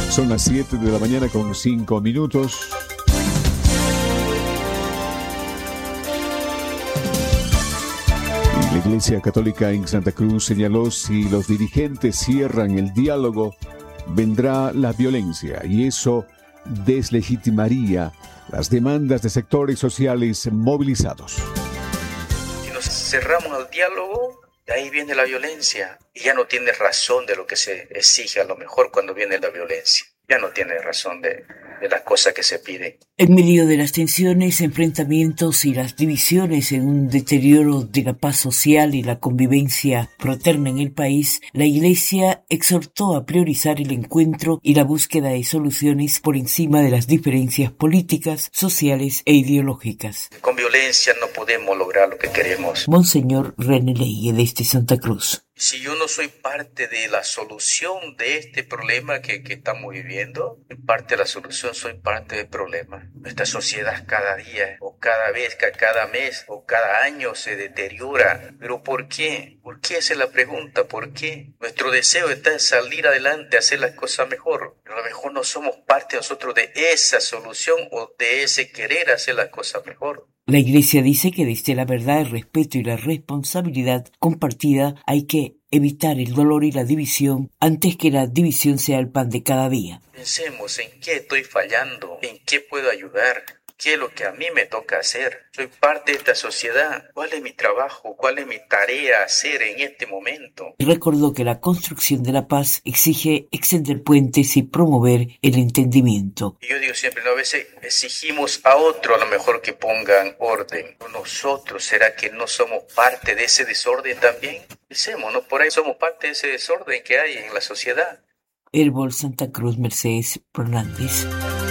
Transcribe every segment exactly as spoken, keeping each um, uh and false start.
Son las siete de la mañana con cinco minutos. La Iglesia Católica en Santa Cruz señaló: si los dirigentes cierran el diálogo, vendrá la violencia, y eso deslegitimaría las demandas de sectores sociales movilizados. Si nos cerramos al diálogo, de ahí viene la violencia, y ya no tiene razón de lo que se exige. A lo mejor cuando viene la violencia, ya no tiene razón de, de las cosas que se piden. En medio de las tensiones, enfrentamientos y las divisiones en un deterioro de la paz social y la convivencia fraterna en el país, la Iglesia exhortó a priorizar el encuentro y la búsqueda de soluciones por encima de las diferencias políticas, sociales e ideológicas. Con violencia no podemos lograr lo que queremos. Monseñor René Leye, desde Santa Cruz. Si yo no soy parte de la solución de este problema que, que estamos viviendo, en parte de la solución, soy parte del problema. Nuestra sociedad cada día, o cada vez, cada mes, o cada año se deteriora. ¿Pero por qué? ¿Por qué? Esa es la pregunta. ¿Por qué? Nuestro deseo está en salir adelante, hacer las cosas mejor. Pero a lo mejor no somos parte nosotros de esa solución o de ese querer hacer las cosas mejor. La Iglesia dice que desde la verdad, el respeto y la responsabilidad compartida hay que evitar el dolor y la división antes que la división sea el pan de cada día. Pensemos en qué estoy fallando, en qué puedo ayudar, qué es lo que a mí me toca hacer. Soy parte de esta sociedad. ¿Cuál es mi trabajo? ¿Cuál es mi tarea a hacer en este momento? Y recordó que la construcción de la paz exige extender puentes y promover el entendimiento. Y yo digo siempre, ¿no? A veces exigimos a otro a lo mejor que pongan orden. Nosotros, ¿será que no somos parte de ese desorden también? Pensemos, ¿no? Por ahí somos parte de ese desorden que hay en la sociedad. Herbol Santa Cruz, Mercedes Fernández.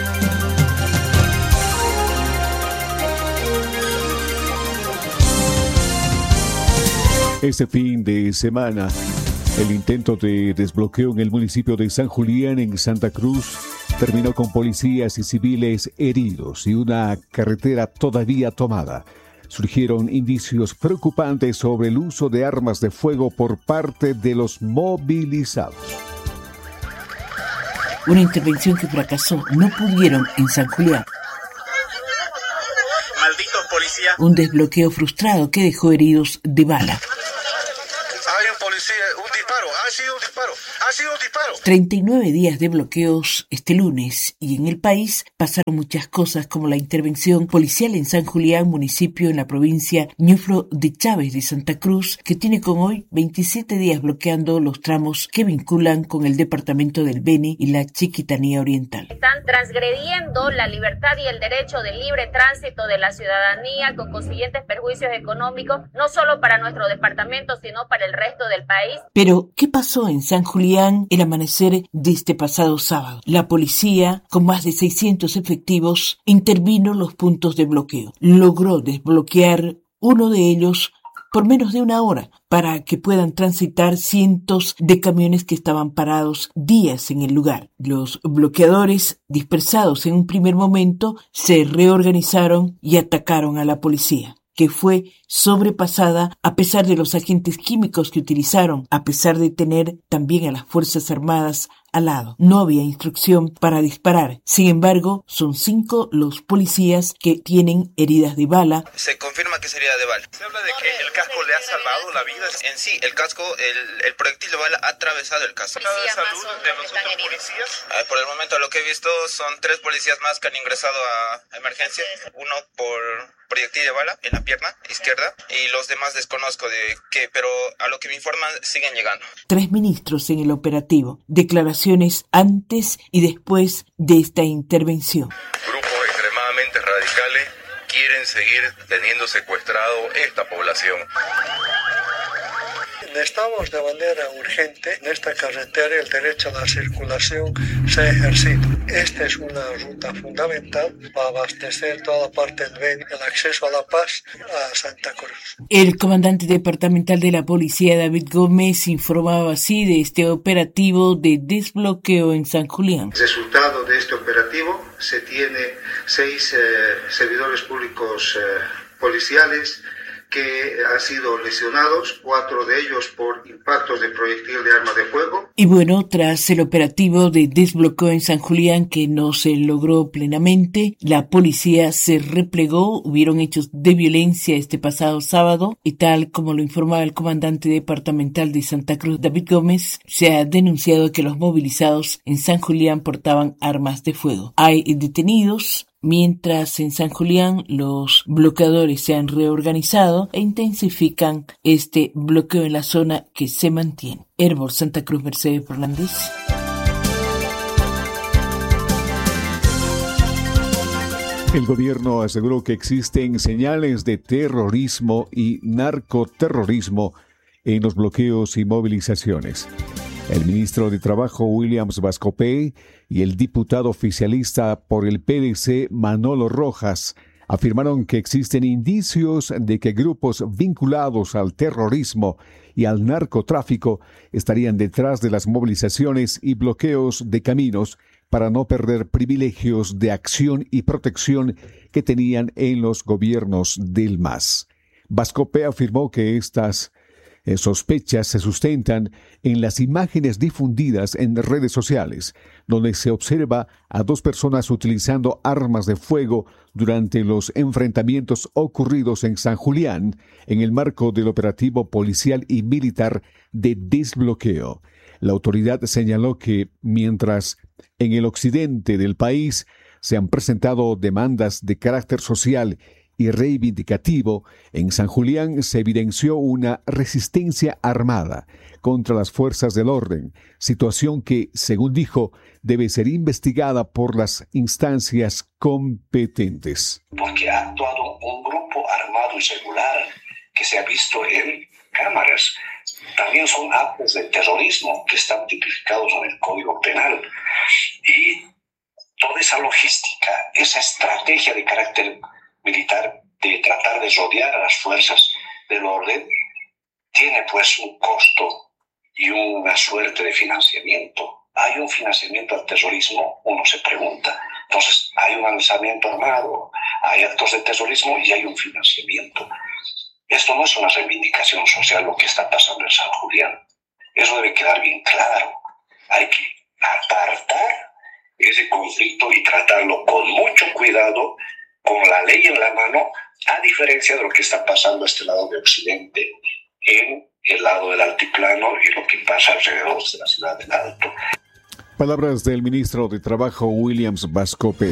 Este fin de semana, el intento de desbloqueo en el municipio de San Julián, en Santa Cruz, terminó con policías y civiles heridos y una carretera todavía tomada. Surgieron indicios preocupantes sobre el uso de armas de fuego por parte de los movilizados. Una intervención que fracasó. No pudieron en San Julián. Malditos policías. Un desbloqueo frustrado que dejó heridos de bala. Un disparo, ha sido un disparo, ha sido un disparo. treinta y nueve días de bloqueos este lunes, y en el país pasaron muchas cosas, como la intervención policial en San Julián, municipio en la provincia Ñuflo de Chávez de Santa Cruz, que tiene con hoy veintisiete días bloqueando los tramos que vinculan con el departamento del Beni y la Chiquitanía Oriental. Están transgrediendo la libertad y el derecho de libre tránsito de la ciudadanía, con consiguientes perjuicios económicos, no solo para nuestro departamento, sino para el resto del país. Pero, ¿qué pasó en San Julián el amanecer de este pasado sábado? La policía, con más de seiscientos efectivos, intervino los puntos de bloqueo. Logró desbloquear uno de ellos por menos de una hora, para que puedan transitar cientos de camiones que estaban parados días en el lugar. Los bloqueadores, dispersados en un primer momento, se reorganizaron y atacaron a la policía, que fue sobrepasada a pesar de los agentes químicos que utilizaron, a pesar de tener también a las Fuerzas Armadas al lado. No había instrucción para disparar. Sin embargo, son cinco los policías que tienen heridas de bala. Se confirma que sería de bala. Se habla de que el casco le ha salvado la vida. En sí, el casco, el, el proyectil de bala ha atravesado el casco. ¿Estado de salud de los otros policías? Ah, por el momento lo que he visto son tres policías más que han ingresado a emergencia. Uno por proyectil de bala en la pierna izquierda y los demás desconozco de qué, pero a lo que me informan siguen llegando. Tres ministros en el operativo. Declaraciones antes y después de esta intervención. Grupos extremadamente radicales quieren seguir teniendo secuestrado esta población. Necesitamos de manera urgente en esta carretera el derecho a la circulación se ejercita. Esta es una ruta fundamental para abastecer toda la parte del Beni, el acceso a La Paz, a Santa Cruz. El comandante departamental de la policía, David Gómez, informaba así de este operativo de desbloqueo en San Julián. Resultado de este operativo se tiene seis eh, servidores públicos eh, policiales que han sido lesionados, cuatro de ellos por impactos de proyectil de arma de fuego. Y bueno, tras el operativo de desbloqueo en San Julián que no se logró plenamente, la policía se replegó, hubieron hechos de violencia este pasado sábado y tal como lo informaba el comandante departamental de Santa Cruz, David Gómez, se ha denunciado que los movilizados en San Julián portaban armas de fuego. Hay detenidos. Mientras en San Julián los bloqueadores se han reorganizado e intensifican este bloqueo en la zona que se mantiene. Herbor, Santa Cruz, Mercedes Fernández. El gobierno aseguró que existen señales de terrorismo y narcoterrorismo en los bloqueos y movilizaciones. El ministro de Trabajo, Williams Vascopé, y el diputado oficialista por el P D C, Manolo Rojas, afirmaron que existen indicios de que grupos vinculados al terrorismo y al narcotráfico estarían detrás de las movilizaciones y bloqueos de caminos para no perder privilegios de acción y protección que tenían en los gobiernos del M A S. Vascopé afirmó que estas sospechas se sustentan en las imágenes difundidas en redes sociales, donde se observa a dos personas utilizando armas de fuego durante los enfrentamientos ocurridos en San Julián en el marco del operativo policial y militar de desbloqueo. La autoridad señaló que mientras en el occidente del país se han presentado demandas de carácter social y reivindicativo, en San Julián se evidenció una resistencia armada contra las fuerzas del orden, situación que, según dijo, debe ser investigada por las instancias competentes. Porque ha actuado un grupo armado irregular que se ha visto en cámaras. También son actos de terrorismo que están tipificados en el Código Penal. Y toda esa logística, esa estrategia de carácter militar de tratar de rodear a las fuerzas del orden, tiene pues un costo y una suerte de financiamiento. ¿Hay un financiamiento al terrorismo? Uno se pregunta. Entonces, hay un alzamiento armado, hay actos de terrorismo y hay un financiamiento. Esto no es una reivindicación social lo que está pasando en San Julián. Eso debe quedar bien claro. Hay que apartar ese conflicto y tratarlo con mucho cuidado, con la ley en la mano, a diferencia de lo que está pasando a este lado de Occidente, en el lado del altiplano y lo que pasa alrededor de la ciudad del Alto. Palabras del ministro de Trabajo, Williams Vascopé.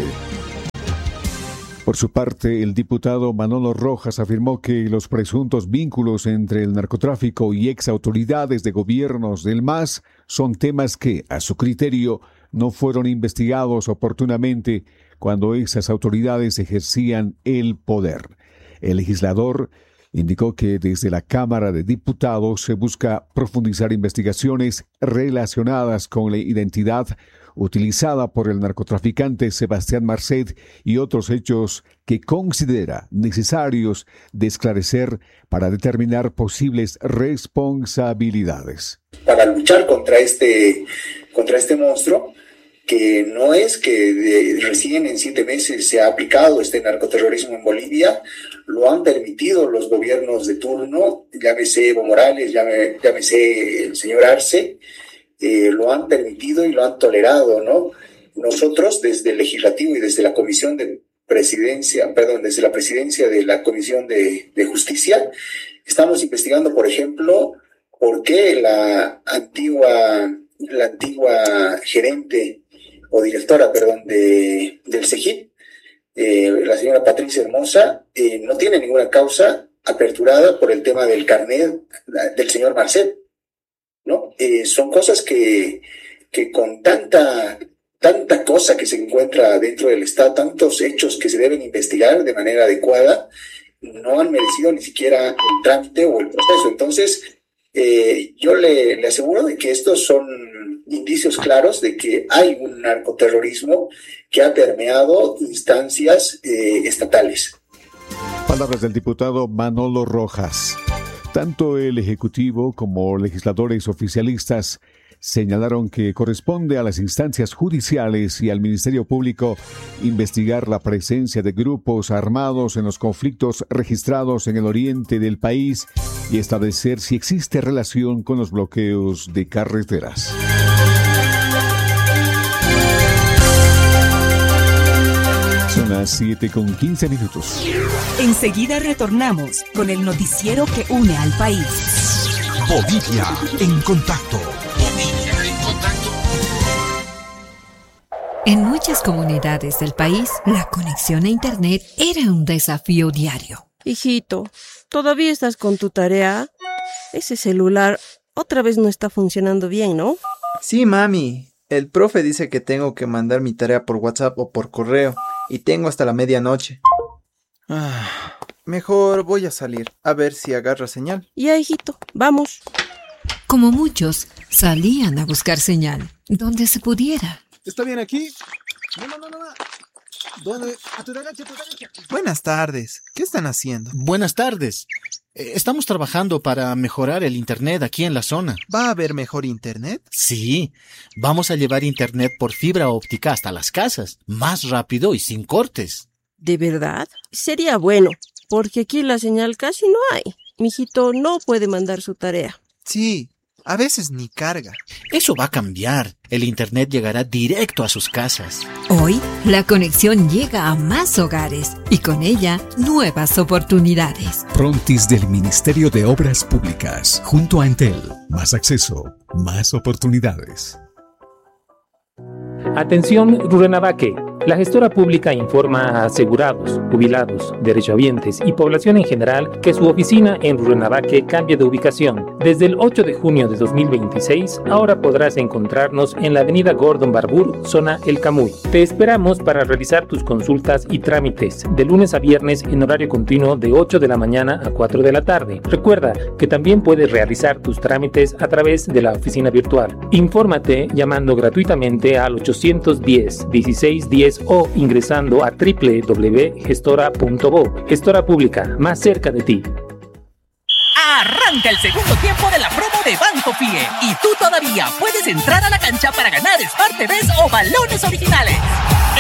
Por su parte, el diputado Manolo Rojas afirmó que los presuntos vínculos entre el narcotráfico y exautoridades de gobiernos del M A S son temas que, a su criterio, no fueron investigados oportunamente cuando esas autoridades ejercían el poder. El legislador indicó que desde la Cámara de Diputados se busca profundizar investigaciones relacionadas con la identidad utilizada por el narcotraficante Sebastián Marcet y otros hechos que considera necesarios de esclarecer para determinar posibles responsabilidades. Para luchar contra este, contra este monstruo, que no es que de, recién en siete meses se ha aplicado este narcoterrorismo en Bolivia, lo han permitido los gobiernos de turno, llámese Evo Morales, llámese, llámese el señor Arce, eh, lo han permitido y lo han tolerado, ¿no? Nosotros desde el Legislativo y desde la Comisión de Presidencia, perdón, desde la Presidencia de la Comisión de, de Justicia, estamos investigando, por ejemplo, por qué la antigua, la antigua gerente o directora, perdón, de, del CEGIP, eh, la señora Patricia Hermosa, eh, no tiene ninguna causa aperturada por el tema del carnet del señor Marcet, ¿no? Eh, son cosas que, que con tanta, tanta cosa que se encuentra dentro del Estado, tantos hechos que se deben investigar de manera adecuada, no han merecido ni siquiera el trámite o el proceso. Entonces, eh, yo le, le aseguro de que estos son indicios claros de que hay un narcoterrorismo que ha permeado instancias eh, estatales. Palabras del diputado Manolo Rojas. Tanto el Ejecutivo como legisladores oficialistas señalaron que corresponde a las instancias judiciales y al Ministerio Público investigar la presencia de grupos armados en los conflictos registrados en el oriente del país y establecer si existe relación con los bloqueos de carreteras. Son las siete con quince minutos. Enseguida retornamos con el noticiero que une al país. Bolivia en contacto. Bolivia en contacto. En muchas comunidades del país, la conexión a Internet era un desafío diario. Hijito, ¿todavía estás con tu tarea? Ese celular otra vez no está funcionando bien, ¿no? Sí, mami. El profe dice que tengo que mandar mi tarea por WhatsApp o por correo y tengo hasta la medianoche. Ah, mejor voy a salir a ver si agarra señal. Ya, hijito, vamos. Como muchos, salían a buscar señal donde se pudiera. ¿Está bien aquí? No, no, no, no. ¿Dónde? A tu derecha, a tu derecha. Buenas tardes. ¿Qué están haciendo? Buenas tardes. Estamos trabajando para mejorar el internet aquí en la zona. ¿Va a haber mejor internet? Sí. Vamos a llevar internet por fibra óptica hasta las casas. Más rápido y sin cortes. ¿De verdad? Sería bueno, porque aquí la señal casi no hay. Mijito no puede mandar su tarea. Sí. A veces ni carga. Eso va a cambiar. El internet llegará directo a sus casas. Hoy, la conexión llega a más hogares y con ella, nuevas oportunidades. Frontis del Ministerio de Obras Públicas, junto a Entel. Más acceso, más oportunidades. Atención, Rurrenabaque. La gestora pública informa a asegurados, jubilados, derechohabientes y población en general que su oficina en Rurrenabaque cambia de ubicación. Desde el ocho de junio de dos mil veintiséis, ahora podrás encontrarnos en la avenida Gordon Barbour, zona El Camuy. Te esperamos para realizar tus consultas y trámites de lunes a viernes en horario continuo de ocho de la mañana a cuatro de la tarde. Recuerda que también puedes realizar tus trámites a través de la oficina virtual. Infórmate llamando gratuitamente al ochocientos diez, dieciséis diez o ingresando a doble u doble u doble u punto gestora punto bo. Gestora Pública, más cerca de ti. Arranca el segundo tiempo de la promo de Banco Fie y tú todavía puedes entrar a la cancha para ganar Smart T Vs o balones originales.